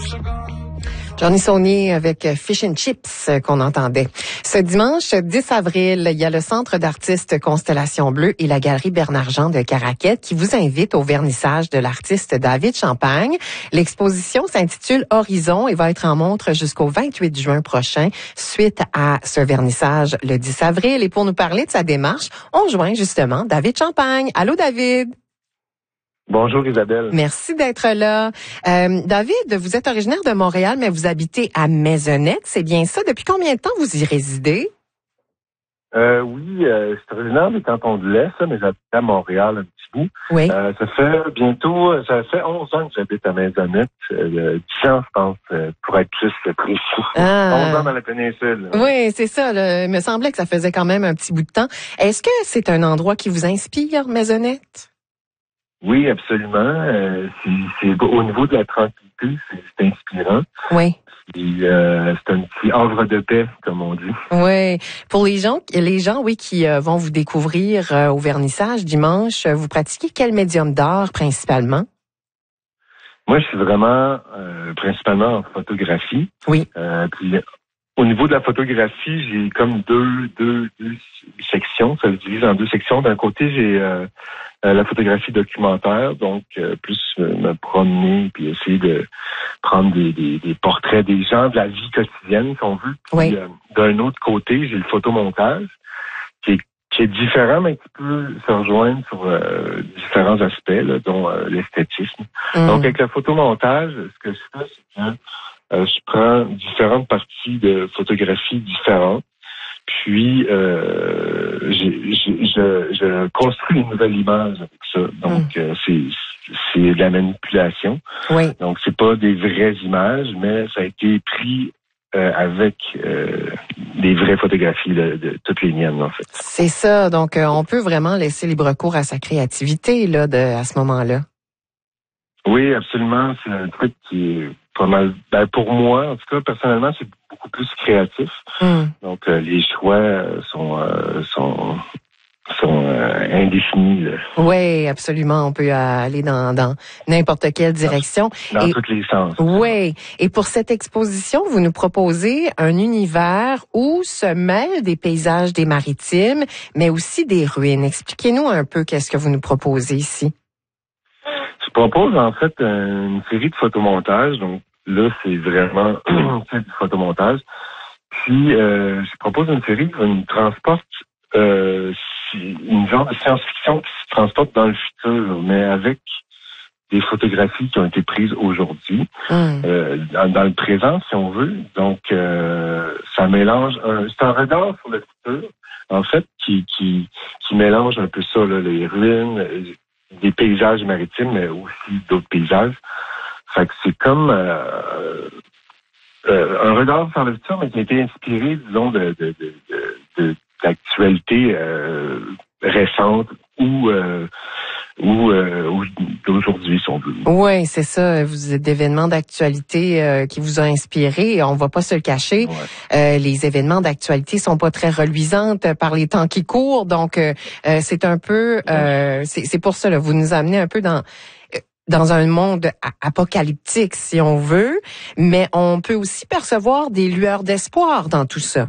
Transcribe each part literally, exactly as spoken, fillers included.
Johnny Saunier avec Fish and Chips qu'on entendait. Ce dimanche dix avril, il y a le Centre d'artistes Constellation Bleue et la Galerie Bernard-Jean de Caraquet qui vous invitent au vernissage de l'artiste David Champagne. L'exposition s'intitule Horizon et va être en montre jusqu'au vingt-huit juin prochain, suite à ce vernissage le dix avril. Et pour nous parler de sa démarche, on joint justement David Champagne. Allô David? Bonjour Isabelle. Merci d'être là. Euh, David, vous êtes originaire de Montréal, mais vous habitez à Maisonnette, c'est bien ça? Depuis combien de temps vous y résidez? Euh, oui, euh, je suis originaire des Cantons de l'Est, mais j'habite à Montréal un petit bout. Oui. Euh, ça fait bientôt, ça fait onze ans que j'habite à Maisonnette. Euh, dix ans, je pense, pour être plus précis. Ah. onze ans dans la péninsule. Oui, c'est ça. Là. Il me semblait que ça faisait quand même un petit bout de temps. Est-ce que c'est un endroit qui vous inspire, Maisonnette? Oui, absolument. Euh, c'est, c'est au niveau de la tranquillité, c'est, c'est inspirant. Oui. Et, euh, c'est un petit havre de paix, comme on dit. Oui. Pour les gens, les gens, oui, qui euh, vont vous découvrir euh, au vernissage dimanche, vous pratiquez quel médium d'art principalement? Moi, je suis vraiment euh, principalement en photographie. Oui. Euh, puis, au niveau de la photographie, j'ai comme deux, deux, deux sections. Ça se divise en deux sections. D'un côté, j'ai euh, la photographie documentaire, donc euh, plus euh, me promener puis essayer de prendre des, des, des portraits des gens, de la vie quotidienne, si on veut. Puis, oui. euh, d'un autre côté, j'ai le photomontage, qui est, qui est différent, mais qui peut se rejoindre sur euh, différents aspects, là, dont euh, l'esthétisme. Mm. Donc, avec le photomontage, ce que je fais, c'est que euh, je prends différentes parties de photographie différentes, puis euh, je, je, je, je construis une nouvelle image avec ça. Donc, mm. euh, c'est, c'est de la manipulation. Oui. Donc, c'est pas des vraies images, mais ça a été pris euh, avec euh, des vraies photographies de, de toutes les miennes, en fait. C'est ça. Donc, euh, on peut vraiment laisser libre cours à sa créativité là, de, à ce moment-là. Oui, absolument. C'est un truc qui est pas mal. Ben, pour moi, en tout cas, personnellement, c'est beaucoup plus créatif. Mm. Donc, euh, les choix sont euh, sont sont euh, indéfinis. Là. Oui, absolument. On peut aller dans dans n'importe quelle direction. Dans, dans Et, tous les sens. Oui. Et pour cette exposition, vous nous proposez un univers où se mêlent des paysages des maritimes, mais aussi des ruines. Expliquez-nous un peu qu'est-ce que vous nous proposez ici. Je propose en fait une série de photomontages. Donc là, c'est vraiment du photomontage. Puis euh, je propose une série qui nous transporte euh, une genre de science-fiction qui se transporte dans le futur, mais avec des photographies qui ont été prises aujourd'hui, mm. euh, dans, dans le présent, si on veut. Donc euh, ça mélange. Un, c'est un regard sur le futur, en fait, qui qui qui mélange un peu ça, là, les ruines, des paysages maritimes, mais aussi d'autres paysages. Fait que c'est comme euh, euh, un regard sur le futur, mais qui a été inspiré, disons, de, de, de, de, de d'actualité euh, récente ou euh, ou, euh, ou d'aujourd'hui, si on veut. Oui, c'est ça. Vous êtes d'événements d'actualité euh, qui vous ont inspiré. On va pas se le cacher. Ouais. Euh, les événements d'actualité sont pas très reluisantes par les temps qui courent. Donc, euh, c'est un peu... Euh, c'est, c'est pour ça, là, vous nous amenez un peu dans... dans un monde apocalyptique, si on veut, mais on peut aussi percevoir des lueurs d'espoir dans tout ça.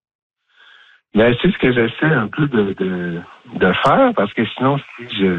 Mais c'est ce que j'essaie un peu de, de, de faire, parce que sinon, si je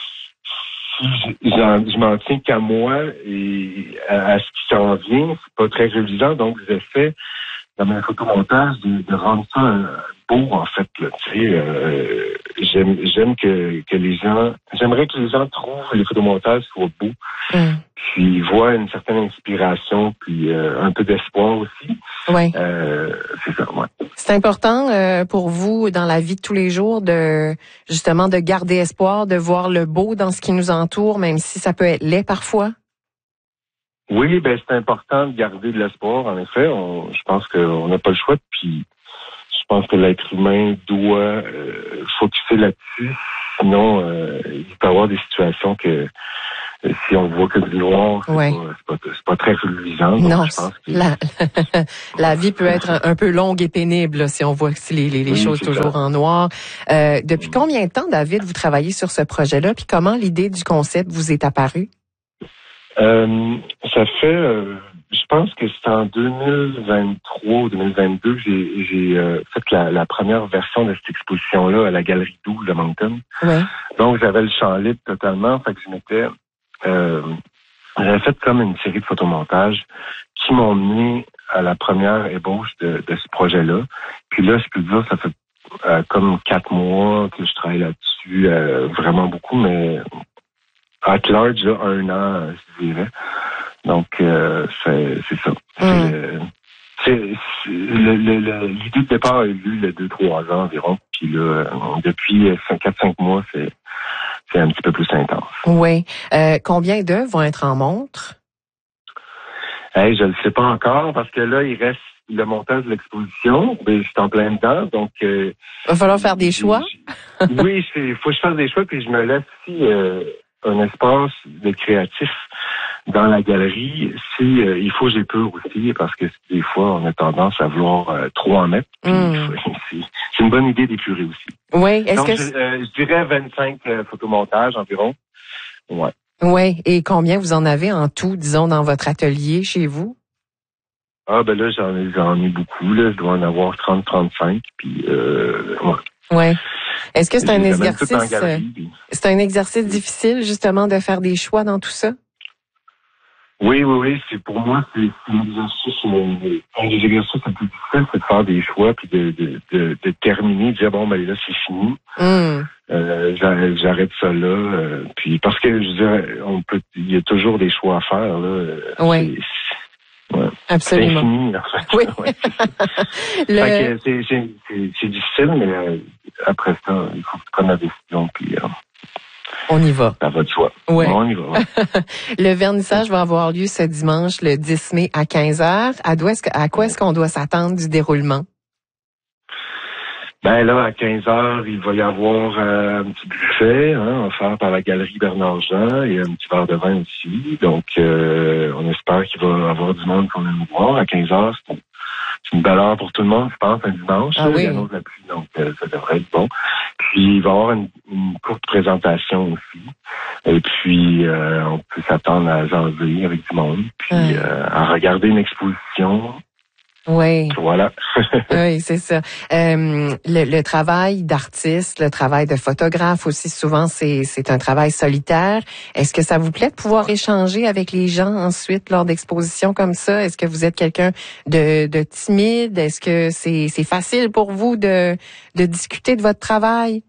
si je, je m'en tiens qu'à moi et à, à ce qui s'en vient, c'est pas très reluisant, donc j'essaie, dans mes photomontages, de, de rendre ça euh, beau, en fait. Là, tu sais, euh, j'aime, j'aime que, que les gens... J'aimerais que les gens trouvent les photomontages soient beaux, mm. puis voient une certaine inspiration, puis euh, un peu d'espoir aussi. Oui. Euh, c'est ça, ouais. C'est important euh, pour vous, dans la vie de tous les jours, de justement de garder espoir, de voir le beau dans ce qui nous entoure, même si ça peut être laid parfois? Oui, ben c'est important de garder de l'espoir, en effet. On, je pense qu'on n'a pas le choix, puis je pense que l'être humain doit euh, focuser là-dessus. Sinon, euh, il peut y avoir des situations que euh, si on voit que du noir, c'est, ouais. pas, c'est, pas, c'est pas très reluisant. Non, je pense que... la, la vie peut être un, un peu longue et pénible là, si on voit les, les, les oui, choses toujours ça. En noir. Euh, depuis mmh. combien de temps, David, vous travaillez sur ce projet-là? Puis comment l'idée du concept vous est apparue? Euh, ça fait euh, pense que c'est en deux mille vingt-trois ou deux mille vingt-deux que j'ai, j'ai euh, fait la, la première version de cette exposition-là à la Galerie douze de Moncton. Ouais. Donc, j'avais le champ libre totalement. Fait que je m'étais... Euh, j'avais fait comme une série de photomontages qui m'ont mené à la première ébauche de, de ce projet-là. Puis là, je peux dire, ça fait euh, comme quatre mois que je travaille là-dessus, euh, vraiment beaucoup, mais at large, là, un an, je dirais. Donc, euh, c'est, c'est ça. Mm. C'est, c'est, c'est, le, le, le, l'idée de départ a eu lieu il y a deux, trois ans environ. Puis là, depuis quatre, cinq mois, c'est, c'est un petit peu plus intense. Oui. Euh, combien d'œuvres vont être en montre? Hey, je ne le sais pas encore parce que là, il reste le montage de l'exposition. Ben, je suis en plein dedans, donc... Euh, Il va falloir faire des choix? Oui, il faut que je fasse des choix, puis je me laisse aussi euh, un espace de créatif dans la galerie. Si, euh, il faut que j'épure aussi, parce que des fois, on a tendance à vouloir euh, trop en mettre. Puis, Mm. c'est, c'est une bonne idée d'épurer aussi. Oui. Est-ce donc, que... je, euh, je dirais vingt-cinq euh, photomontages environ. Ouais. Oui. Et combien vous en avez en tout, disons, dans votre atelier chez vous? Ah, ben là, j'en ai, j'en ai beaucoup, là. Je dois en avoir trente, trente-cinq, puis, euh, ouais. Oui. Est-ce que c'est Je un les amène exercice, toutes en galerie, puis... c'est un exercice difficile, justement, de faire des choix dans tout ça? Oui, oui, oui. C'est, pour moi, c'est, c'est un exercice, euh, un des exercices les plus difficiles, c'est de faire des choix, puis de, de, de, de terminer, de dire, bon, ben là, c'est fini. Mm. Euh, j'arrête, j'arrête ça là. Euh, puis, parce que, je veux dire, on peut, il y a toujours des choix à faire, là. Oui. C'est, Ouais. Absolument. C'est infini, en fait. Oui. Ouais, c'est, Le... fait que c'est, c'est, c'est, c'est difficile, mais euh, après ça, il faut prendre la décision, puis euh, on y va. Ça va de soi. Ouais. On y va. Ouais. Le vernissage va avoir lieu ce dimanche, le dix mai à quinze heures. À, est-ce que, à quoi est-ce qu'on doit s'attendre du déroulement? Ben là, à quinze heures, il va y avoir euh, un petit buffet, hein, offert par la Galerie Bernard-Jean et un petit verre de vin aussi. Donc, euh, on espère qu'il va y avoir du monde qu'on aime nous voir. À quinze heures, c'est, c'est une belle heure pour tout le monde, je pense, un dimanche. Ah oui. Il y a la pluie, donc euh, ça devrait être bon. Puis, il va y avoir une, une courte présentation aussi. Et puis, euh, on peut s'attendre à jaser avec du monde, puis ouais. euh, à regarder une exposition. Oui. Voilà. Oui, c'est ça. Euh, le, le travail d'artiste, le travail de photographe aussi, souvent, c'est, c'est un travail solitaire. Est-ce que ça vous plaît de pouvoir échanger avec les gens ensuite lors d'expositions comme ça? Est-ce que vous êtes quelqu'un de, de timide? Est-ce que c'est, c'est facile pour vous de, de discuter de votre travail?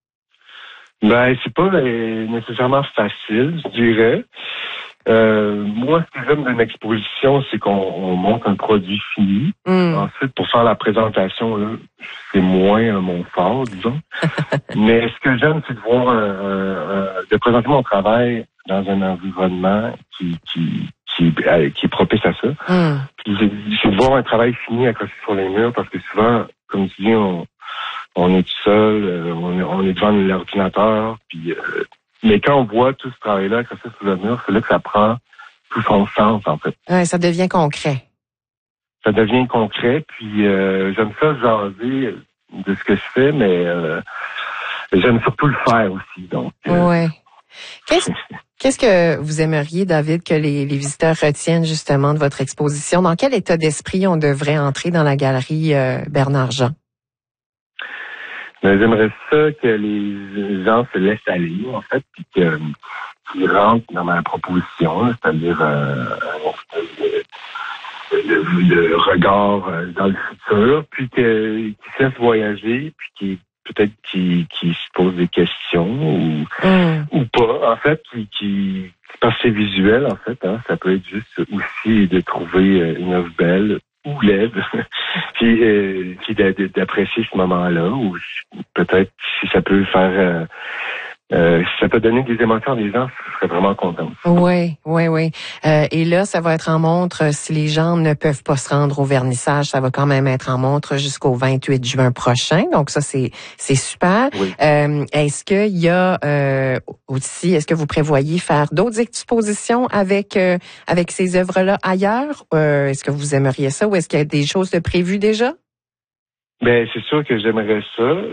Ben, c'est pas euh, nécessairement facile, je dirais. Euh, moi, ce que j'aime d'une exposition, c'est qu'on on montre un produit fini. Mm. Ensuite, pour faire la présentation, là, c'est moins euh, mon fort, disons. Mais ce que j'aime, c'est de voir, un, un, un, de présenter mon travail dans un environnement qui qui qui, euh, qui est propice à ça. Mm. Puis c'est, c'est de voir un travail fini accroché sur les murs, parce que souvent, comme tu dis, on on est tout seul, euh, on, est, on est devant l'ordinateur, puis euh, mais quand on voit tout ce travail-là accroché sur le mur, c'est là que ça prend tout son sens, en fait. Ouais, ça devient concret. Ça devient concret, puis euh, j'aime ça jaser de ce que je fais, mais euh, j'aime surtout le faire aussi, donc... Euh... Ouais. Qu'est-ce, qu'est-ce que vous aimeriez, David, que les, les visiteurs retiennent justement de votre exposition? Dans quel état d'esprit on devrait entrer dans la galerie euh, Bernard-Jean? Mais j'aimerais ça que les gens se laissent aller, en fait, puis que, qu'ils rentrent dans ma proposition, là, c'est-à-dire euh, un de, de, de regard dans le futur, puis que, qu'ils se laissent voyager, puis qu'ils peut-être qu'ils, qu'ils se posent des questions ou, mm. ou pas, en fait, qui, qui parce que c'est visuel, en fait, hein, ça peut être juste aussi de trouver une œuvre belle ou laide, puis, euh, puis d'apprécier ce moment-là, ou peut-être si ça peut faire, euh, euh, si ça peut donner des émotions à des gens, je serais vraiment content. Oui, oui, oui. Euh, et là, ça va être en montre, si les gens ne peuvent pas se rendre au vernissage, ça va quand même être en montre jusqu'au vingt-huit juin prochain, donc ça, c'est c'est super. Oui. Euh, est-ce qu'il y a euh, aussi, est-ce que vous prévoyez faire d'autres expositions avec euh, avec ces œuvres-là ailleurs? Euh, est-ce que vous aimeriez ça ou est-ce qu'il y a des choses de prévues déjà? Ben, c'est sûr que j'aimerais ça.